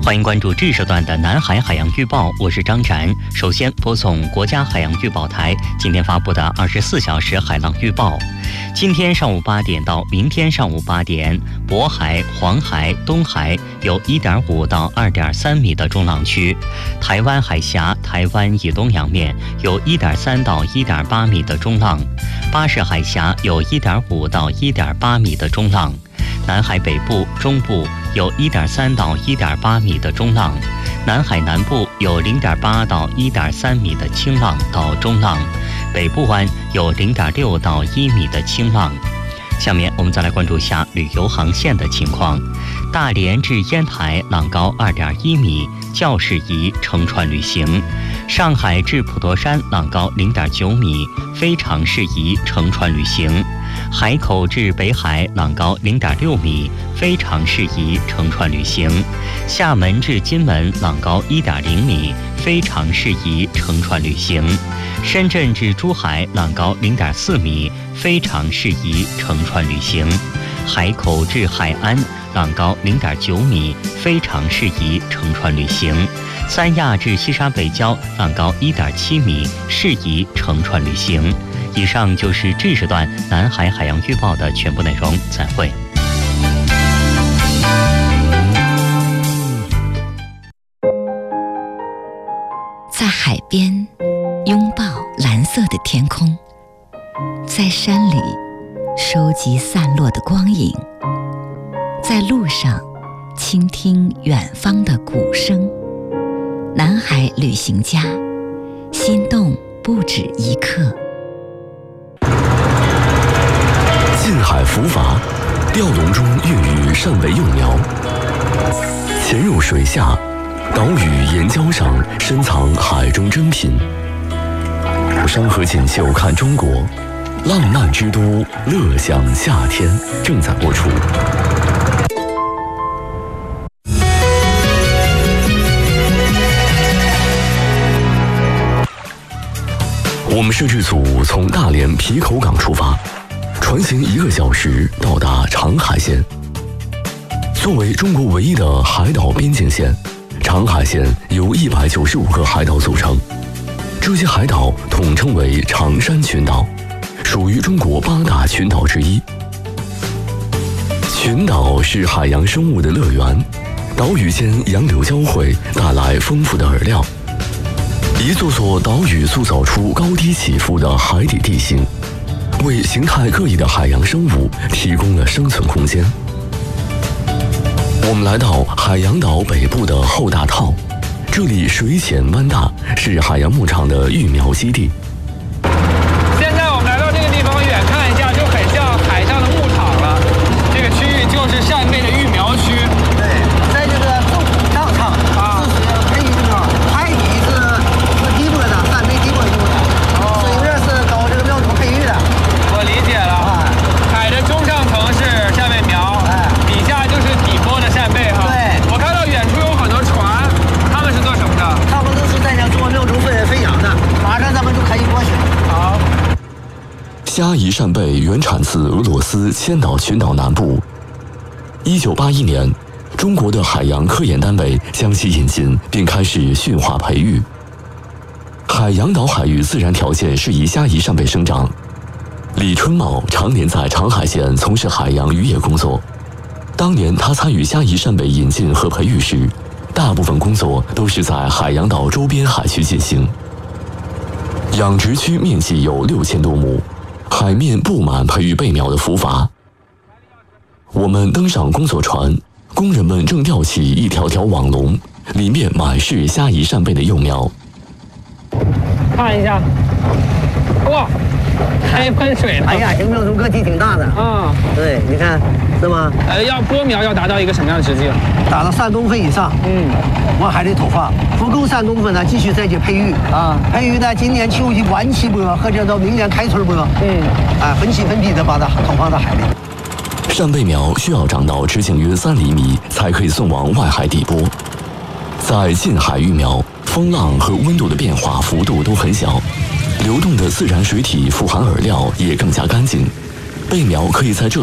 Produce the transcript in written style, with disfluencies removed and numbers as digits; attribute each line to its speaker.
Speaker 1: 欢迎关注这时段的南海海洋预报，我是张展。首先播送国家海洋预报台今天发布的24小时海浪预报。今天上午8点到明天上午8点，渤海、黄海、东海有1.5到2.3米的中浪区；台湾海峡、台湾以东洋面有1.3到1.8米的中浪；巴士海峡有1.5到1.8米的中浪；南海北部、中部有1.3到1.8米的中浪，南海南部有0.8到1.3米的轻浪到中浪，北部湾有0.6到1米的轻浪。下面我们再来关注下旅游航线的情况。大连至烟台浪高2.1米，较适宜乘船旅行；上海至普陀山浪高0.9米，非常适宜乘船旅行；海口至北海浪高0.6米，非常适宜乘船旅行；厦门至金门浪高1.0米，非常适宜乘船旅行；深圳至珠海浪高0.4米，非常适宜乘船旅行；海口至海安浪高0.9米，非常适宜乘船旅行；三亚至西沙北礁浪高1.7米，适宜乘船旅行。以上就是这时段南海海洋预报的全部内容，再会。
Speaker 2: 在海边拥抱蓝色的天空，在山里收集散落的光影，在路上倾听远方的鼓声。南海旅行家，心动不止一刻。
Speaker 3: 近海伏筏，钓笼中孕育扇贝幼苗。潜入水下，岛屿岩礁上深藏海中珍品。山河锦绣看中国，浪漫之都乐享夏天正在播出。我们摄制组从大连皮口港出发，船行1个小时到达长海县。作为中国唯一的海岛边境线，长海县由195个海岛组成，这些海岛统称为长山群岛，属于中国8大群岛之一。群岛是海洋生物的乐园，岛屿间洋流交汇，带来丰富的饵料。一座座岛屿塑造出高低起伏的海底地形，为形态各异的海洋生物提供了生存空间。我们来到海洋岛北部的后大套，这里水浅湾大，是海洋牧场的育苗基地。
Speaker 4: 现在我们来到这个地方，远看一下就很像海上的牧场了。这个区域就是扇贝的育苗区。
Speaker 5: 对，在这个正上场啊，是培育这个海底是低波的扇贝低波用的，水面是搞这个苗种培育的。
Speaker 4: 我理解了，海的中上层是扇贝苗，底下就是底波的扇贝哈。
Speaker 5: 对，
Speaker 4: 我看到远处有很多船，他们是做什么的？
Speaker 5: 他们都是在这做苗种飞养的，马上咱们就可以过去。
Speaker 4: 好。
Speaker 3: 虾夷扇贝原产自俄罗斯千岛群岛南部。1981年，中国的海洋科研单位将其引进，并开始驯化培育。海洋岛海域自然条件适宜虾夷扇贝生长。李春茂常年在长海县从事海洋渔业工作。当年他参与虾夷扇贝引进和培育时，大部分工作都是在海洋岛周边海区进行。养殖区面积有6000多亩，海面布满培育贝苗的浮筏。我们登上工作船，工人们正吊起一条条网笼，里面满是虾夷扇贝的幼苗。
Speaker 4: 看一下，哇，开喷水了！
Speaker 5: 哎呀，这个苗种个体挺大的
Speaker 4: 啊。
Speaker 5: 对，你看是吗？
Speaker 4: 要播苗要达到一个什么样的直径？
Speaker 5: 达到3公分以上，往海里投放。不够3公分呢，继续再去培育啊。培育呢，今年秋季晚期播，或者到明年开春播。分期分批的把它投放到海里。
Speaker 3: 扇贝苗需要长到直径约3厘米，才可以送往外海底播。在近海育苗，风浪和温度的变化幅度都很小，流动的自然水体富含饵料也更加干净，贝苗可以在这